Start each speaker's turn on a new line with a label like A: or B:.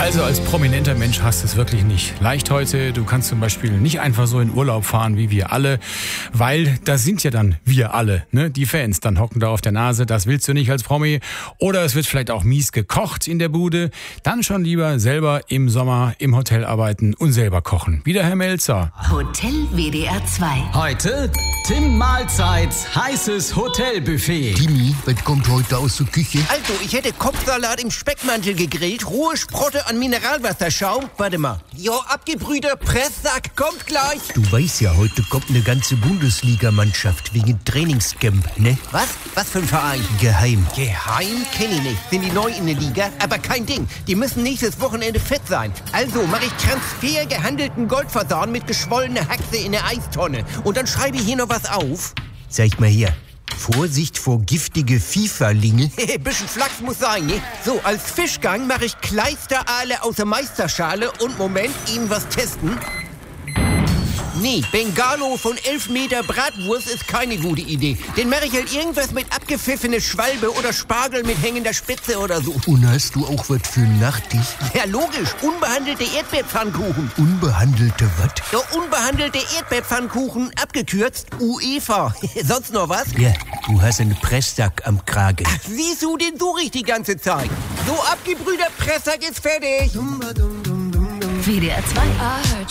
A: Also als prominenter Mensch hast du es wirklich nicht leicht heute. Du kannst zum Beispiel nicht einfach so in Urlaub fahren wie wir alle, weil da sind ja dann wir alle, ne? Die Fans, dann hocken da auf der Nase, das willst du nicht als Promi. Oder es wird vielleicht auch mies gekocht in der Bude. Dann schon lieber selber im Sommer im Hotel arbeiten und selber kochen. Wieder Herr Melzer.
B: Hotel WDR 2.
C: Heute Tim Mahlzeits heißes Hotelbuffet.
D: Timmy, was kommt heute aus der Küche?
E: Also, ich hätte Kopfsalat im Speckmantel gegrillt, rohe Sprotte an Mineralwasserschaum. Warte mal. Jo, abgebrühter Presssack, kommt gleich.
D: Du weißt ja, heute kommt eine ganze Bundesligamannschaft wegen Trainingscamp, ne?
E: Was? Was für ein Verein?
D: Geheim.
E: Geheim kenne ich nicht. Sind die neu in der Liga? Aber kein Ding. Die müssen nächstes Wochenende fit sein. Also mache ich Transfer gehandelten Goldfasan mit geschwollener Haxe in der Eistonne. Und dann schreibe ich hier noch was auf.
D: Sag mal hier. Vorsicht vor giftige FIFA-Linge.
E: Bisschen Flachs muss sein, ne? So, als Fischgang mache ich Kleisterale aus der Meisterschale und Moment, Ihnen was testen. Nee, Bengalo von 11 Meter Bratwurst ist keine gute Idee. Den mache ich halt irgendwas mit abgepfiffene Schwalbe oder Spargel mit hängender Spitze oder so.
D: Und hast du auch was für einen Nachtisch?
E: Ja, logisch. Unbehandelte Erdbeerpfannkuchen.
D: Unbehandelte was?
E: Ja, unbehandelte Erdbeerpfannkuchen, abgekürzt UEFA. Sonst noch was?
D: Ja, du hast einen Presssack am Kragen.
E: Ach, siehst du, den suche ich die ganze Zeit. So, abgebrühter Presssack ist fertig.
B: WDR 2.